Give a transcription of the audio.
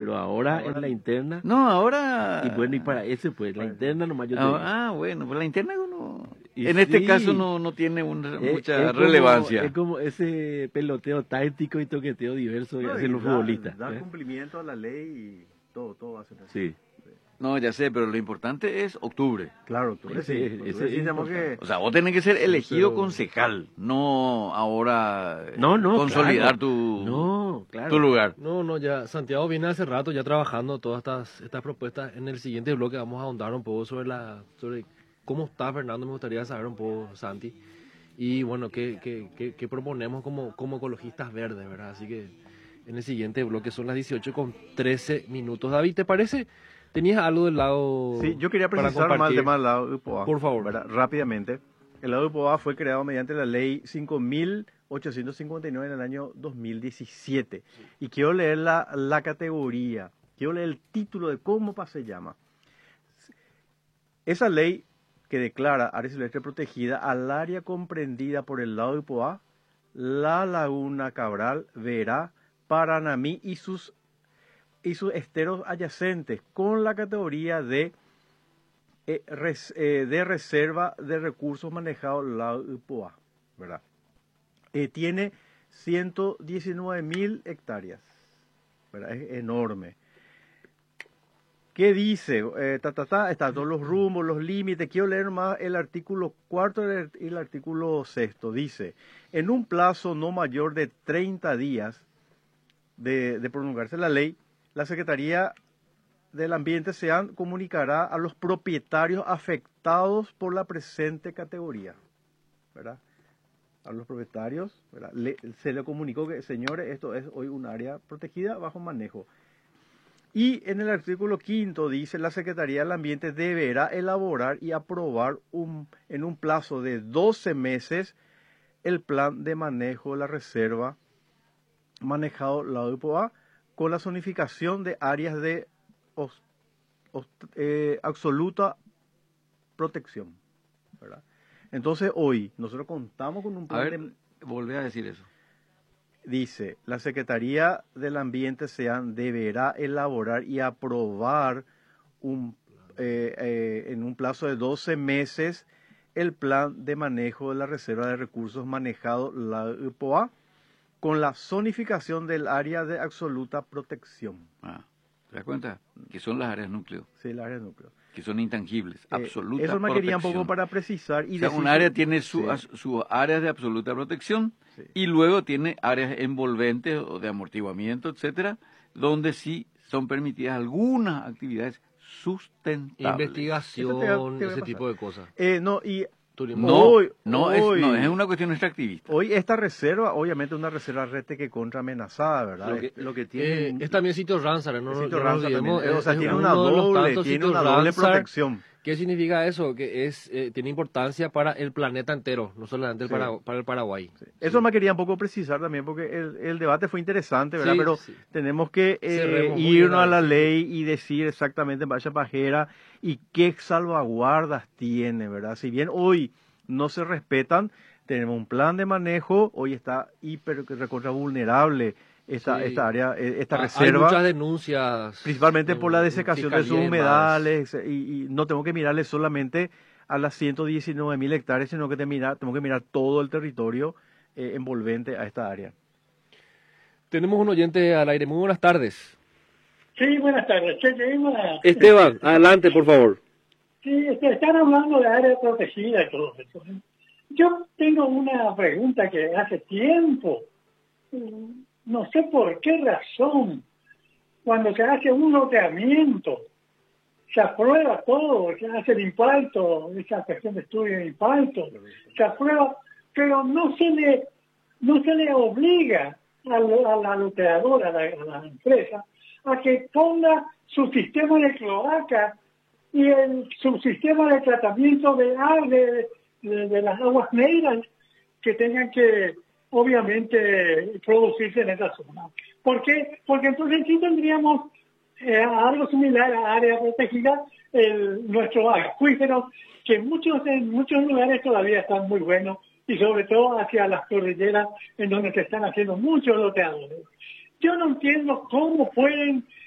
pero ahora en la interna, No, ahora... y bueno, y para ese pues, la interna nomás yo te digo. Bueno, pues la interna uno... Y En este sí, caso no tiene mucha es relevancia. Es como ese peloteo táctico y toqueteo diverso que No, hacen los futbolistas. da cumplimiento a la ley y todo va a ser así. Sí. No, ya sé, pero lo importante es octubre. Claro, tú Ese decíamos que... O sea, vos tenés que ser elegido pero- concejal, no ahora No, consolidar claro. No, tu claro. lugar. No, ya Santiago viene hace rato ya trabajando todas estas propuestas. En el siguiente bloque vamos a ahondar un poco sobre cómo está Fernando. Me gustaría saber un poco, Santi. Y bueno, qué proponemos como ecologistas verdes, ¿verdad? Así que en el siguiente bloque son las 18:13. David, ¿te parece? ¿Tenías algo del lado? Sí, yo quería para precisar más el compartir? tema del lado de UPOA. Por favor. ¿Verdad? Rápidamente. El lado de UPOA fue creado mediante la ley 5.859 en el año 2017. Y quiero leer la categoría, quiero leer el título de cómo se llama. Esa ley que declara área silvestre protegida al área comprendida por el lado de UPOA, la Laguna Cabral, Verá, Paranamí y sus esteros adyacentes, con la categoría de reserva de recursos manejados la UPOA, ¿verdad? Tiene 119.000 hectáreas, ¿verdad? Es enorme. ¿Qué dice? Están todos los rumbos, los límites. Quiero leer más el artículo 4 y el artículo 6. Dice, en un plazo no mayor de 30 días de promulgarse la ley, la Secretaría del Ambiente comunicará a los propietarios afectados por la presente categoría, ¿verdad? A los propietarios, ¿verdad? Se le comunicó que, señores, esto es hoy un área protegida bajo manejo. Y en el artículo 5 dice, la Secretaría del Ambiente deberá elaborar y aprobar en un plazo de 12 meses el plan de manejo de la reserva manejado la UPOA, con la zonificación de áreas de absoluta protección, ¿verdad? Entonces hoy nosotros contamos con un plan. A ver, volvé a decir eso. Dice, la Secretaría del Ambiente deberá elaborar y aprobar en un plazo de 12 meses el plan de manejo de la reserva de recursos manejado la UPOA, con la zonificación del área de absoluta protección. ¿Te das cuenta? Que son las áreas núcleo. Sí, el área de núcleo. Que son intangibles, absoluta Eso me protección. quería un poco para precisar. Y o sea, decir, un área tiene sí, sus áreas de absoluta protección, sí, y luego tiene áreas envolventes o de amortiguamiento, etcétera, donde sí son permitidas algunas actividades sustentables. Investigación, Eso te voy a ese pasar. tipo de cosas. No, y No, hoy, es una cuestión extractivista. hoy esta reserva, obviamente una reserva rete que contra amenazada, ¿verdad? Lo que tiene Es también sitio Ramsar, no sitio nos Ramsar olvidemos, también. O sea, es tiene uno de los tantos sitios Ramsar. protección. ¿Qué significa eso? Que tiene importancia para el planeta entero, no solamente Sí. para el Paraguay. Sí. Eso me quería un poco precisar también, porque el debate fue interesante, ¿verdad? Sí, Pero sí. tenemos que Cerremos muy irnos bien a la ahí. ley y decir exactamente en Valla Pajera y qué salvaguardas tiene, ¿verdad? Si bien hoy no se respetan, tenemos un plan de manejo, hoy está recontra vulnerable esta área, esta reserva. Hay muchas denuncias. Principalmente por la en desecación de sus fiscalía y humedales, y no tengo que mirarle solamente a las 119.000 hectáreas, sino que tengo que mirar todo el territorio envolvente a esta área. Tenemos un oyente al aire. Muy buenas tardes. Sí, buenas tardes. Esteban, adelante, por favor. Sí, están hablando de área protegida y todo eso. Yo tengo una pregunta que hace tiempo, no sé por qué razón, cuando se hace un loteamiento, se aprueba todo, se hace el impacto, esa cuestión de estudio de impacto, se aprueba, pero no se le obliga a la loteadora, a la empresa, a que ponga su sistema de cloaca y su sistema de tratamiento de las aguas negras que tengan que, obviamente, producirse en esa zona. ¿Por qué? Porque entonces sí tendríamos algo similar a área protegida, nuestro acuífero, que en muchos lugares todavía están muy buenos, y sobre todo hacia las cordilleras, en donde se están haciendo muchos loteadores. Yo no entiendo cómo pueden